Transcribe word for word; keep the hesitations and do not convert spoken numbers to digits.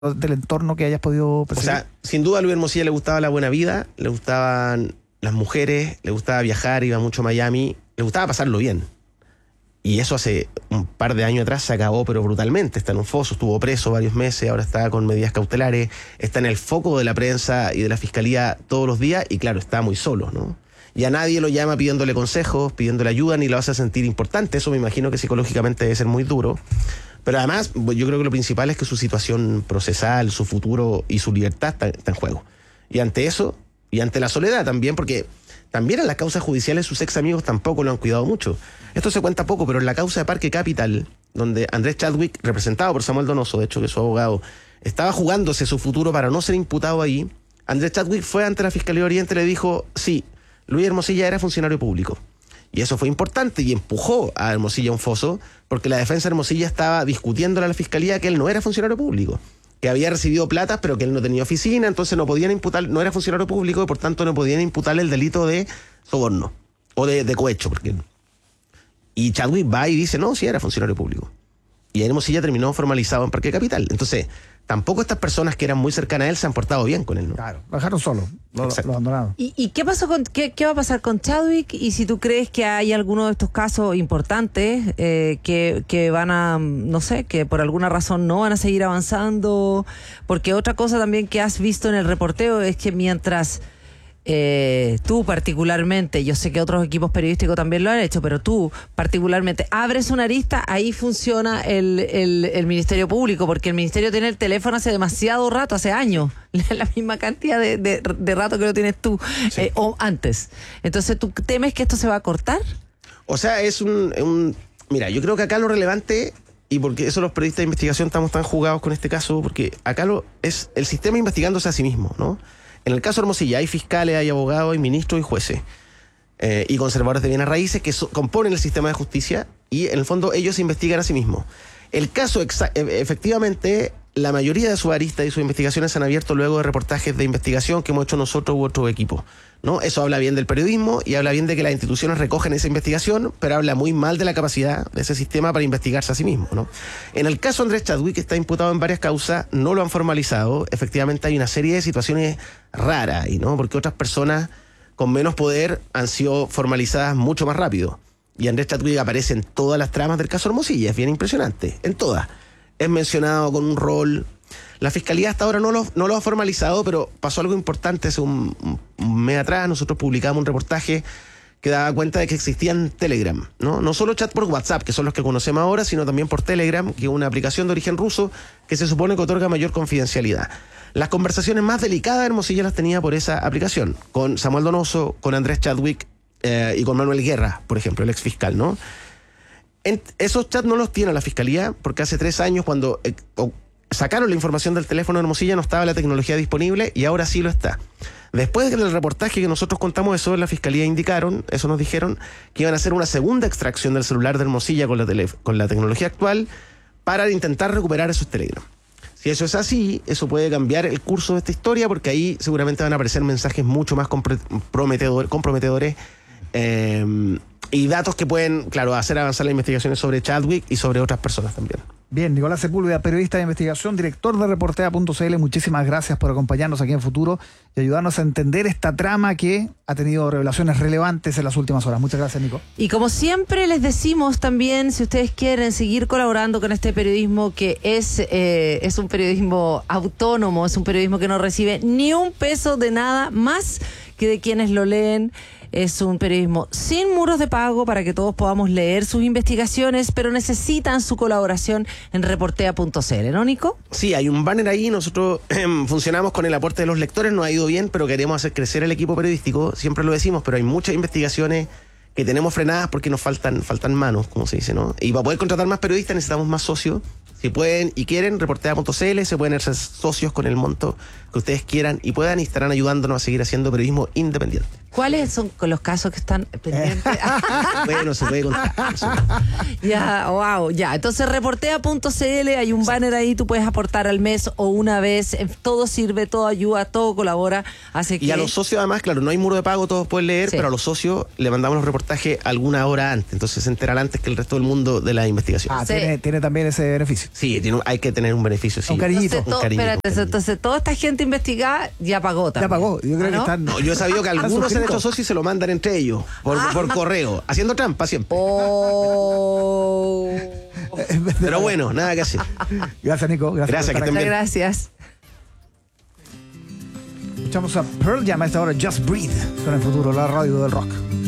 del entorno que hayas podido percibir? O sea, sin duda a Luis Hermosilla le gustaba la buena vida, le gustaban las mujeres, le gustaba viajar, iba mucho a Miami, le gustaba pasarlo bien. Y eso hace un par de años atrás se acabó, pero brutalmente. Está en un foso, estuvo preso varios meses, ahora está con medidas cautelares, está en el foco de la prensa y de la fiscalía todos los días y claro, está muy solo, ¿no? Ya nadie lo llama pidiéndole consejos, pidiéndole ayuda, ni lo hace sentir importante. Eso me imagino que psicológicamente debe ser muy duro. Pero además, yo creo que lo principal es que su situación procesal, su futuro y su libertad está, está en juego. Y ante eso, y ante la soledad también, porque también en las causas judiciales sus ex amigos tampoco lo han cuidado mucho. Esto se cuenta poco, pero en la causa de Parque Capital, donde Andrés Chadwick, representado por Samuel Donoso, de hecho que es su abogado, estaba jugándose su futuro para no ser imputado ahí, Andrés Chadwick fue ante la Fiscalía Oriente y le dijo, sí, Luis Hermosilla era funcionario público. Y eso fue importante y empujó a Hermosilla a un foso, porque la defensa de Hermosilla estaba discutiéndole a la Fiscalía que él no era funcionario público, que había recibido plata, pero que él no tenía oficina, entonces no podían imputar, no era funcionario público y por tanto no podían imputarle el delito de soborno o de, de cohecho. Porque... Y Chadwick va y dice, no, sí era funcionario público. Y Hermosilla terminó formalizado en Parque Capital. Entonces, tampoco estas personas que eran muy cercanas a él se han portado bien con él, ¿no? Claro, lo dejaron solo, lo, lo abandonaron. ¿Y, y qué pasó con qué, qué va a pasar con Chadwick? Y si tú crees que hay alguno de estos casos importantes eh, que, que van a, no sé, que por alguna razón no van a seguir avanzando, porque otra cosa también que has visto en el reporteo es que mientras eh, tú particularmente, yo sé que otros equipos periodísticos también lo han hecho, pero tú particularmente abres una arista, ahí funciona el, el, el Ministerio Público, porque el Ministerio tiene el teléfono hace demasiado rato, hace años, la misma cantidad de, de, de rato que lo tienes tú, sí. eh, o antes. Entonces, ¿tú temes que esto se va a cortar? O sea, es un, un... Mira, yo creo que acá lo relevante, y porque eso los periodistas de investigación estamos tan jugados con este caso, porque acá lo es el sistema investigándose a sí mismo, ¿no? En el caso de Hermosilla hay fiscales, hay abogados, hay ministros y jueces eh, y conservadores de bienes raíces que so, componen el sistema de justicia y en el fondo ellos se investigan a sí mismos. El caso, exa- efectivamente, la mayoría de sus aristas y sus investigaciones se han abierto luego de reportajes de investigación que hemos hecho nosotros u otro equipo, ¿no? Eso habla bien del periodismo y habla bien de que las instituciones recogen esa investigación, pero habla muy mal de la capacidad de ese sistema para investigarse a sí mismo, ¿no? En el caso de Andrés Chadwick, que está imputado en varias causas, no lo han formalizado. Efectivamente hay una serie de situaciones raras, ¿no? Porque otras personas con menos poder han sido formalizadas mucho más rápido. Y Andrés Chadwick aparece en todas las tramas del caso Hermosilla, es bien impresionante, en todas. Es mencionado con un rol. La Fiscalía hasta ahora no lo, no lo ha formalizado, pero pasó algo importante hace un, un mes atrás. Nosotros publicamos un reportaje que daba cuenta de que existían Telegram, ¿no? No solo chat por WhatsApp, que son los que conocemos ahora, sino también por Telegram, que es una aplicación de origen ruso que se supone que otorga mayor confidencialidad. Las conversaciones más delicadas de Hermosilla las tenía por esa aplicación, con Samuel Donoso, con Andrés Chadwick eh, y con Manuel Guerra, por ejemplo, el ex fiscal, ¿no? En, esos chats no los tiene la Fiscalía, porque hace tres años cuando eh, o, sacaron la información del teléfono de Hermosilla no estaba la tecnología disponible y ahora sí lo está. Después del reportaje que nosotros contamos eso, la Fiscalía indicaron, eso nos dijeron, que iban a hacer una segunda extracción del celular de Hermosilla con la, tele, con la tecnología actual para intentar recuperar esos Telegram. Si eso es así, eso puede cambiar el curso de esta historia, porque ahí seguramente van a aparecer mensajes mucho más comprometedor, comprometedores eh, y datos que pueden, claro, hacer avanzar las investigaciones sobre Chadwick y sobre otras personas también. Bien, Nicolás Sepúlveda, periodista de investigación, director de Reportea punto c l, muchísimas gracias por acompañarnos aquí en Futuro y ayudarnos a entender esta trama que ha tenido revelaciones relevantes en las últimas horas. Muchas gracias, Nico. Y como siempre les decimos también, si ustedes quieren seguir colaborando con este periodismo que es, eh, es un periodismo autónomo, es un periodismo que no recibe ni un peso de nada más que de quienes lo leen. Es un periodismo sin muros de pago para que todos podamos leer sus investigaciones, pero necesitan su colaboración en Reportea punto c l, ¿no, Nico? Sí, hay un banner ahí, nosotros eh, funcionamos con el aporte de los lectores, nos ha ido bien, pero queremos hacer crecer el equipo periodístico, siempre lo decimos, pero hay muchas investigaciones que tenemos frenadas porque nos faltan, faltan manos, como se dice, ¿no? Y para poder contratar más periodistas necesitamos más socios. Si pueden y quieren, Reportea punto c l, se pueden hacer socios con el monto que ustedes quieran y puedan y estarán ayudándonos a seguir haciendo periodismo independiente. ¿Cuáles son los casos que están pendientes? Bueno, se puede contar. Eso. Ya, wow, ya. Entonces, reportea punto c l, hay un banner ahí, tú puedes aportar al mes o una vez. Todo sirve, todo ayuda, todo colabora. Así que... Y a los socios, además, claro, no hay muro de pago, todos pueden leer, Sí. pero a los socios le mandamos los reportajes alguna hora antes. Entonces se enteran antes que el resto del mundo de la investigación. Ah, Sí. tiene, tiene también ese beneficio. Sí, tiene, hay que tener un beneficio. Sí. Un cariñito. Entonces, Un todo- cariñito, espérate, un cariñito. entonces toda esta gente investigada ya pagó también. Ya pagó. Yo creo ¿Ah, que no? están. No, yo he sabido que están algunos se han hecho suscritos. socios y se lo mandan entre ellos, por, Ah. por correo, haciendo trampa siempre. Oh. Pero bueno, nada que hacer. Gracias, Nico. Gracias, Gracias, por que estar estén aquí. bien. Gracias. Escuchamos a Pearl Jam a esta hora, Just Breathe. Con el futuro, la radio del rock.